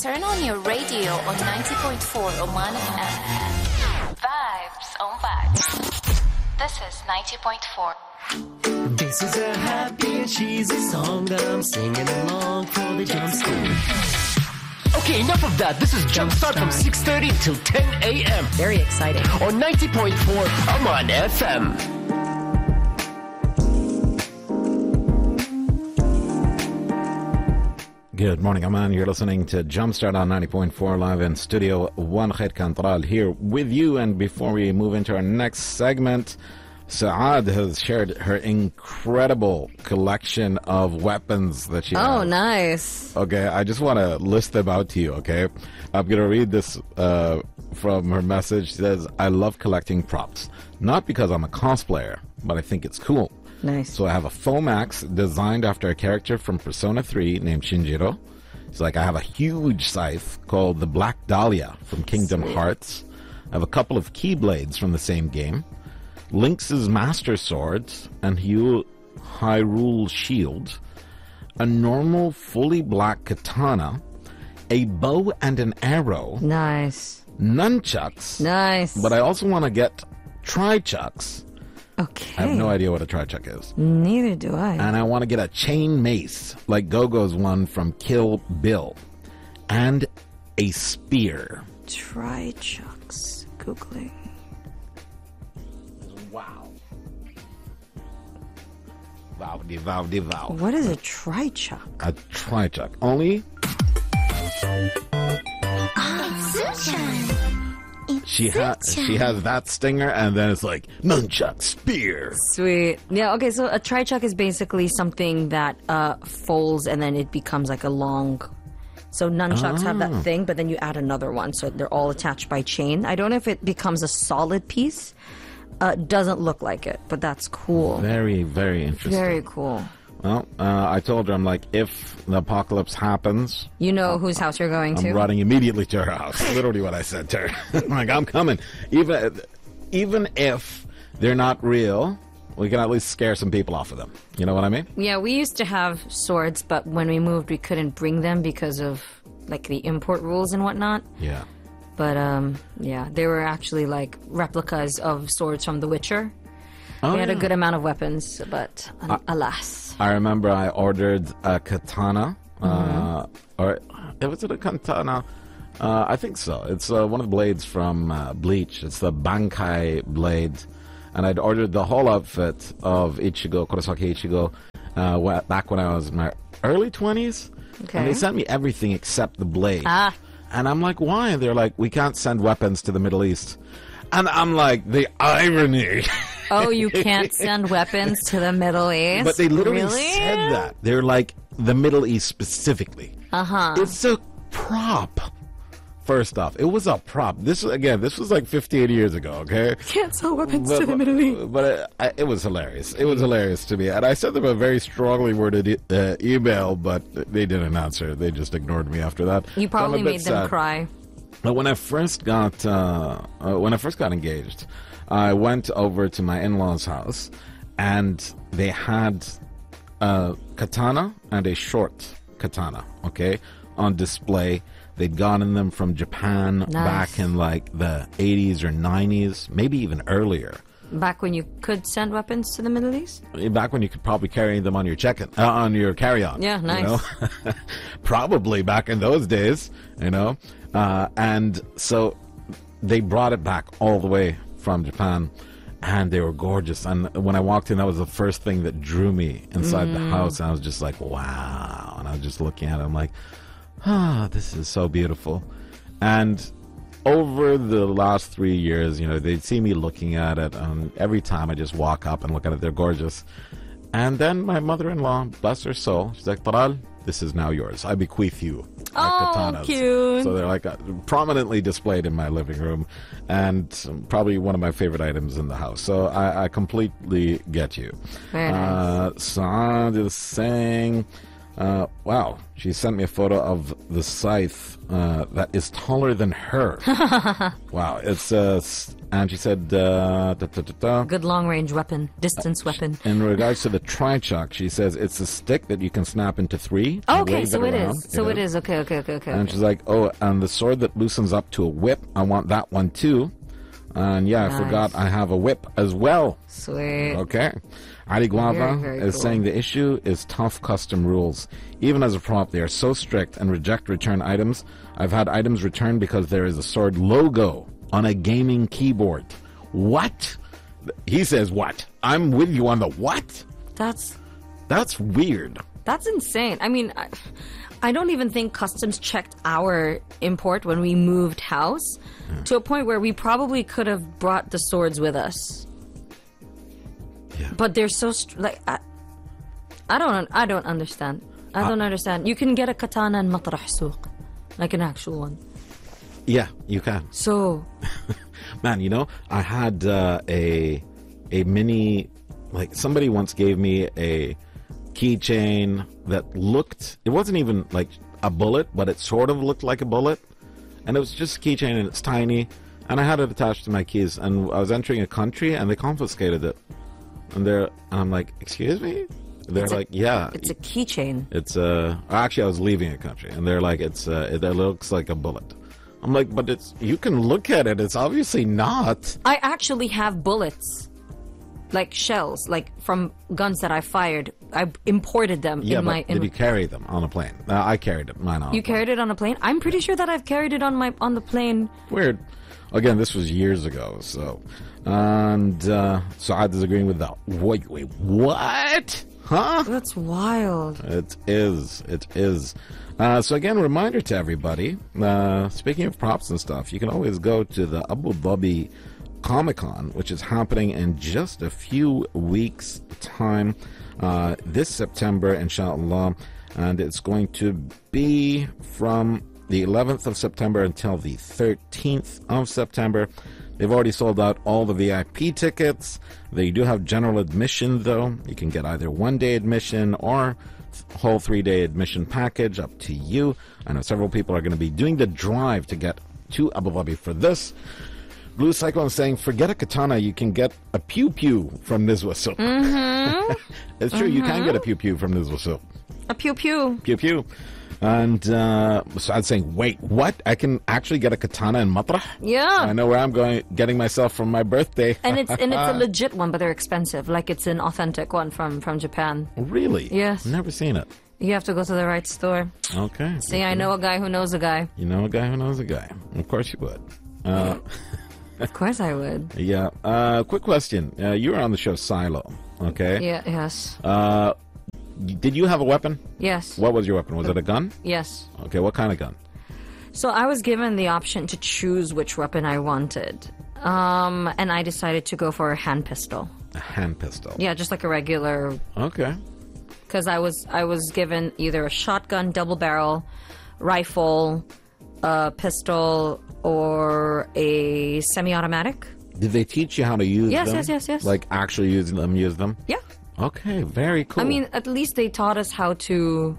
Turn on your radio on 90.4 Oman FM. Vibes on vibes. This is 90.4. This is a happy and cheesy song that I'm singing along for the Jumpstart. Okay, enough of that. This is Jumpstart from 6:30 till 10 a.m. Very exciting. On 90.4 Oman FM. Good morning, Oman. You're listening to Jumpstart on 90.4 live in Studio 1. Khair Kantral here with you. And before we move into our next segment, Saad has shared her incredible collection of weapons that she has. Oh, nice. Okay, I just want to list them out to you, okay? I'm going to read this from her message. She says, I love collecting props. Not because I'm a cosplayer, but I think it's cool. Nice. So I have a foam axe designed after a character from Persona 3 named Shinjiro. It's like I have a huge scythe called the Black Dahlia from Kingdom Hearts. I have a couple of keyblades from the same game. Link's Master Swords and Hyrule Shield. A normal fully black katana. A bow and an arrow. Nice. Nunchucks. Nice. But I also want to get tri-chucks. Okay. I have no idea what a tri-chuck is. Neither do I. And I want to get a chain mace, like Gogo's one from Kill Bill. And a spear. Tri-chucks. Googling. Wow. Wow. What is a tri-chuck? A tri-chuck. Only... She has that stinger, and then it's like nunchuck, spear. Sweet. Yeah, okay, so a tri-chuck is basically something that folds and then it becomes like a long... So nunchucks have that thing, but then you add another one, so they're all attached by chain. I don't know if it becomes a solid piece. Doesn't look like it, but that's cool. Very, very interesting. Very cool. Well, I told her, I'm like, if the apocalypse happens... You know whose house you're going to? I'm running immediately to her house. Literally what I said to her. I'm like, I'm coming. Even if they're not real, we can at least scare some people off of them. You know what I mean? Yeah, we used to have swords, but when we moved, we couldn't bring them because of, like, the import rules and whatnot. Yeah. But, yeah, they were actually, like, replicas of swords from The Witcher. We had a good amount of weapons, but alas. I remember I ordered a katana. Or was it a katana? I think so. It's one of the blades from Bleach. It's the Bankai blade. And I'd ordered the whole outfit of Ichigo, Kurosaki Ichigo, back when I was in my early 20s. Okay. And they sent me everything except the blade. Ah. And I'm like, why? And they're like, we can't send weapons to the Middle East. And I'm like, the irony. Oh, you can't send weapons to the Middle East? But they literally really? said that. They're like, the Middle East specifically. Uh-huh. It's a prop. First off, it was a prop. This was like 15 years ago, okay? Can't sell weapons to the Middle East. But it was hilarious. It was hilarious to me. And I sent them a very strongly worded email, but they didn't answer. They just ignored me after that. You probably made them cry. But when I first got engaged, I went over to my in-laws' house, and they had a katana and a short katana, okay, on display. They'd gotten them from Japan back in like the 80s or 90s, maybe even earlier. Back when you could send weapons to the Middle East? Back when you could probably carry them on your on your carry-on. Yeah, nice. You know? Probably back in those days, you know. And so they brought it back all the way from Japan, and they were gorgeous. And when I walked in, that was the first thing that drew me inside the house. And I was just like, wow. And I was just looking at it. I'm like, this is so beautiful. And over the last 3 years, you know, they'd see me looking at it. And every time I just walk up and look at it, they're gorgeous. And then my mother-in-law, bless her soul, she's like, Taral, this is now yours. I bequeath you katanas. Cute. So they're like prominently displayed in my living room, and probably one of my favorite items in the house. So I completely get you. Very nice. Saad is saying, Wow, she sent me a photo of the scythe that is taller than her. Wow, it's and she said, Good long-range weapon, distance weapon. in regards to the tri-chuck, she says it's a stick that you can snap into three. and Okay, wave so it around, is. So it is. Okay. And she's like, oh, and the sword that loosens up to a whip, I want that one too. And yeah, I Nice. forgot I have a whip as well. Sweet. Okay. Ali Guava Very, very is cool. saying the issue is tough custom rules. Even as a prop, they are so strict and reject return items. I've had items returned because there is a sword logo on a gaming keyboard. What? He says what? I'm with you on the what? That's weird. insane. I mean, I don't even think customs checked our import when we moved house to a point where we probably could have brought the swords with us. Yeah. But they're so I don't understand. I don't understand. You can get a katana in Matrah Souq, like an actual one. Yeah, you can. So Man, you know, I had a mini, like somebody once gave me a keychain that looked, it wasn't even like a bullet, but it sort of looked like a bullet. And it was just a keychain and it's tiny. And I had it attached to my keys and I was entering a country and they confiscated it. And I'm like, excuse me? They're like, yeah. it's a keychain. It's actually I was leaving a country and they're like, it looks like a bullet. I'm like, but you can look at it, it's obviously not. I actually have bullets, like shells, like from guns that I fired. I imported them Yeah, in but my. did you carry them on a plane? I carried mine on. You carried it on a plane? I'm pretty sure that I've carried it on the plane. Weird. Again, this was years ago, so and Saad is agreeing with that. Wait, what? Huh? That's wild. It is. So again, reminder to everybody, speaking of props and stuff, you can always go to the Abu Dhabi Comic-Con, which is happening in just a few weeks' time, this September, inshallah. And it's going to be from the 11th of September until the 13th of September. They've already sold out all the VIP tickets. They do have general admission, though. You can get either one-day admission or whole 3-day admission package, up to you. I know several people are going to be doing the drive to get to Abu Dhabi for this. Blue Cyclone saying, forget a katana, you can get a pew-pew from Nizwa Souq. Mm-hmm. It's true, you can get a pew-pew from Nizwa Souq. A pew-pew. Pew-pew. And so I'm saying, wait, what? I can actually get a katana in Matrah? Yeah. I know where I'm getting myself from my birthday. And it's a legit one, but they're expensive. Like it's an authentic one from Japan. Really? Yes. Never seen it. You have to go to the right store. Okay. See, I know a guy who knows a guy. You know a guy who knows a guy. Of course you would. Of course I would. Yeah. Quick question. You were on the show Silo, okay? Yeah, yes. Did you have a weapon? Yes. What was your weapon? Was it a gun? Yes. Okay, what kind of gun? So I was given the option to choose which weapon I wanted. And I decided to go for a hand pistol. A hand pistol. Yeah, just like a regular, Okay. because I was given either a shotgun, double barrel, rifle, pistol, or a semi-automatic. Did they teach you how to use Yes, them? yes. Like actually use them? Yeah. Okay, very cool. I mean, at least they taught us how to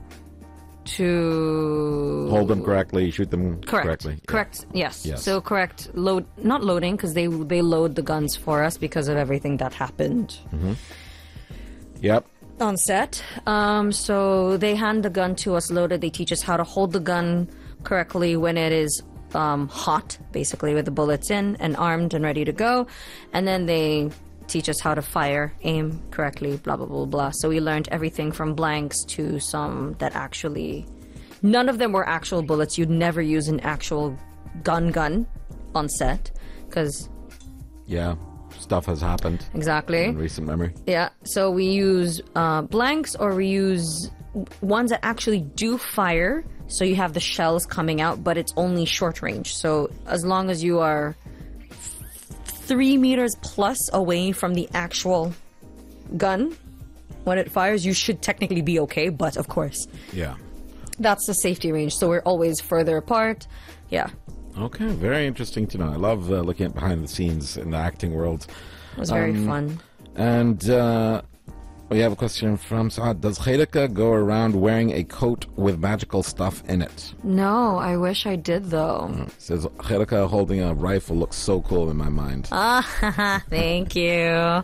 hold them correctly, shoot them correctly. Yeah. Correct. Yes. Yes. So correct not loading, because they load the guns for us because of everything that happened Yep. on set. So they hand the gun to us loaded. They teach us how to hold the gun correctly when it is hot, basically, with the bullets in and armed and ready to go. And then they teach us how to fire, aim correctly, blah, blah, blah, blah. So we learned everything from blanks to some that actually... None of them were actual bullets. You'd never use an actual gun on set, because... Yeah. Stuff has happened Exactly. in recent memory. Yeah, so we use blanks, or we use ones that actually do fire, so you have the shells coming out, but it's only short range. So as long as you are 3 meters plus away from the actual gun when it fires, you should technically be okay, but of course, Yeah. that's the safety range, so we're always further apart. Yeah, Okay, very interesting to know. I love looking at behind the scenes in the acting world. it was very fun. And We have a question from Saad. Does Khairika go around wearing a coat with magical stuff in it? No, I wish I did though. Says Khairika holding a rifle looks so cool in my mind. Thank you.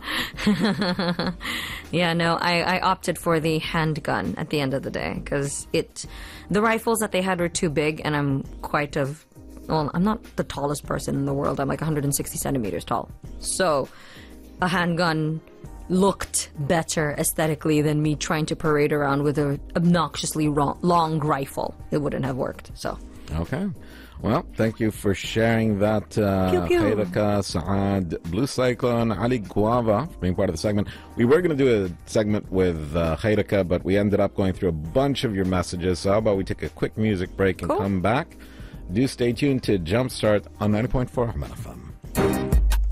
Yeah, no, I opted for the handgun at the end of the day because the rifles that they had were too big, and I'm I'm not the tallest person in the world. I'm like 160 centimeters tall. So a handgun looked better aesthetically than me trying to parade around with an obnoxiously long rifle. It wouldn't have worked. So okay. Well, thank you for sharing that, Khairika, Saad, Blue Cyclone, Ali Guava, for being part of the segment. We were going to do a segment with Khairika, but we ended up going through a bunch of your messages. So how about we take a quick music break and come back? Do stay tuned to Jumpstart on 90.4 Ahmed FM.